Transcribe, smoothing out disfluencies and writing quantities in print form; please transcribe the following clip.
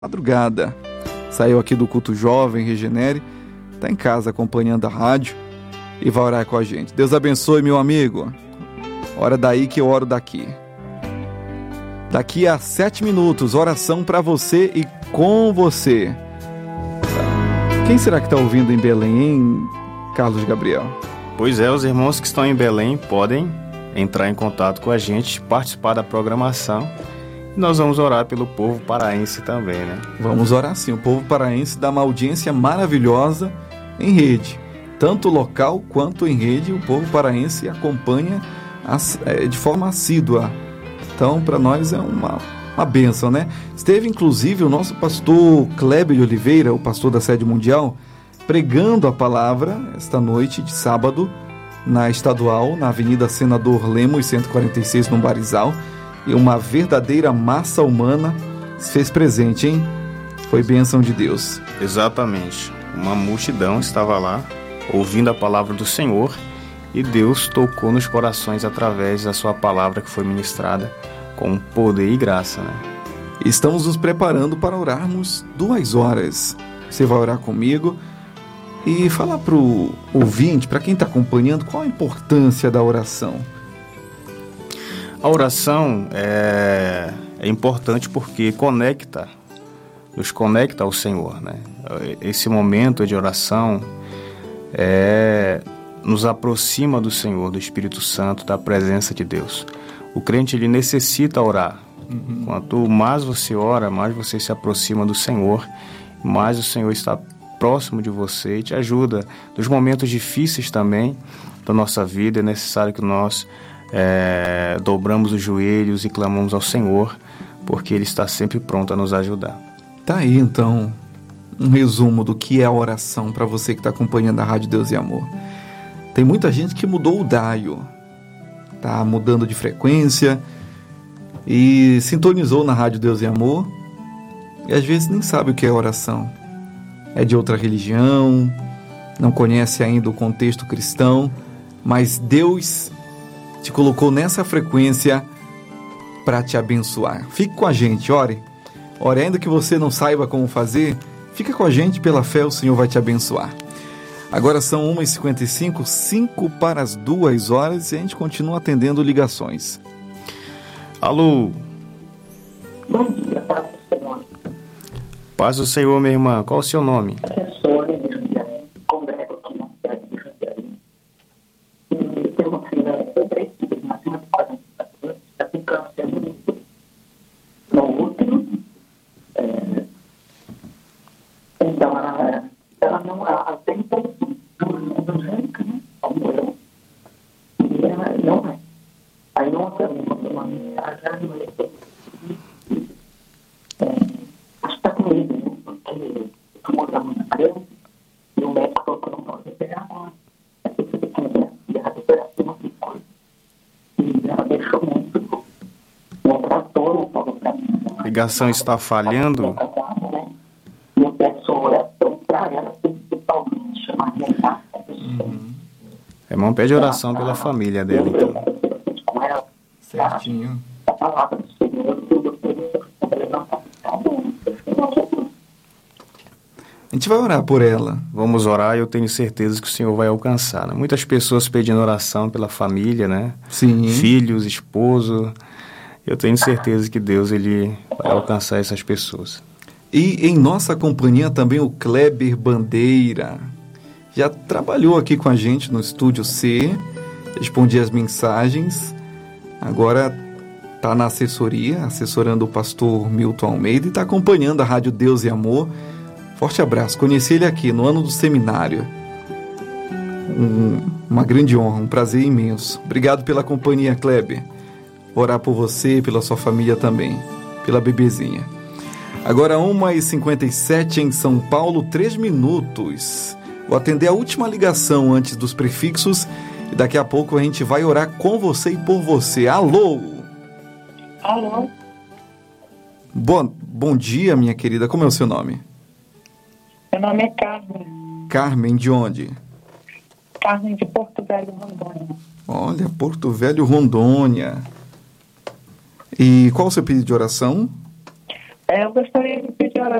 Madrugada. Saiu aqui do culto jovem, Regenere, está em casa acompanhando a rádio e vai orar com a gente. Deus abençoe, meu amigo. Ora daí que eu oro daqui. Daqui a 7 minutos, oração para você e com você. Quem será que está ouvindo em Belém, hein, Carlos Gabriel? Pois é, os irmãos que estão em Belém podem entrar em contato com a gente, participar da programação. E nós vamos orar pelo povo paraense também, né? Vamos orar sim. O povo paraense dá uma audiência maravilhosa em rede. Tanto local quanto em rede, o povo paraense acompanha de forma assídua. Então, para nós é uma bênção, né? Esteve, inclusive, o nosso pastor Kleber de Oliveira, o pastor da Sede Mundial, pregando a palavra esta noite de sábado na Estadual, na Avenida Senador Lemos, 146, no Barizal. E uma verdadeira massa humana se fez presente, hein? Foi bênção de Deus. Exatamente. Uma multidão estava lá, ouvindo a palavra do Senhor, e Deus tocou nos corações através da sua palavra que foi ministrada com poder e graça, né? Estamos nos preparando para orarmos 2 horas. Você vai orar comigo e falar para o ouvinte, para quem está acompanhando, qual a importância da oração. A oração é importante porque nos conecta ao Senhor, né? Esse momento de oração nos aproxima do Senhor, do Espírito Santo, da presença de Deus. O crente, ele necessita orar. Quanto mais você ora, mais você se aproxima do Senhor, mais o Senhor está próximo de você e te ajuda. Nos momentos difíceis também da nossa vida, é necessário que nós dobramos os joelhos e clamamos ao Senhor, porque Ele está sempre pronto a nos ajudar. Tá aí então um resumo do que é a oração para você que está acompanhando a Rádio Deus e Amor. Tem muita gente que mudou o dial, tá mudando de frequência e sintonizou na Rádio Deus e Amor e às vezes nem sabe o que é oração. É de outra religião, não conhece ainda o contexto cristão, mas Deus te colocou nessa frequência para te abençoar. Fique com a gente, ore. Ore, ainda que você não saiba como fazer, fica com a gente, pela fé o Senhor vai te abençoar. Agora são 1h55, 5 para as 2 horas e a gente continua atendendo ligações. Alô? Bom dia, paz do Senhor. Paz do Senhor, minha irmã. Qual o seu nome? Sônia de Jundiaí, congrego aqui na cidade de Jundiaí. E tenho uma filha, eu 3 filhos, uma filha de 40 anos, está com câncer no útero. Então, ela não tem todo do jeito, né? Como eu. E ela não é. Aí ontem eu mandei uma mensagem, acho que está com ele, né? Porque o tumor está muito grande e o médico falou que eu não posso operar agora. Aí eu falei que a recuperação que coisa. E ela deixou muito. O trator falou para mim. A ligação está falhando? E eu peço oração para ela, principalmente, chamar minha casa. Irmão, pede oração pela família dela, então. Com ela. Certinho. A palavra do Senhor, tudo A gente vai orar por ela. Vamos orar e eu tenho certeza que o Senhor vai alcançar, né? Muitas pessoas pedindo oração pela família, né? Sim. Filhos, esposo. Eu tenho certeza que Deus, Ele vai alcançar essas pessoas. E em nossa companhia também o Kleber Bandeira. Já trabalhou aqui com a gente no Estúdio C, respondia as mensagens. Agora está na assessoria, assessorando o pastor Milton Almeida e está acompanhando a Rádio Deus e Amor. Forte abraço. Conheci ele aqui no ano do seminário. Uma grande honra, um prazer imenso. Obrigado pela companhia, Kleber. Vou orar por você e pela sua família também, pela bebezinha. Agora 1h57 em São Paulo, 3 minutos. Vou atender a última ligação antes dos prefixos e daqui a pouco a gente vai orar com você e por você. Alô? Alô? Bom dia, minha querida. Como é o seu nome? Meu nome é Carmen. Carmen, de onde? Carmen de Porto Velho, Rondônia. Olha, Porto Velho, Rondônia. E qual o seu pedido de oração? Eu gostaria de pedir oração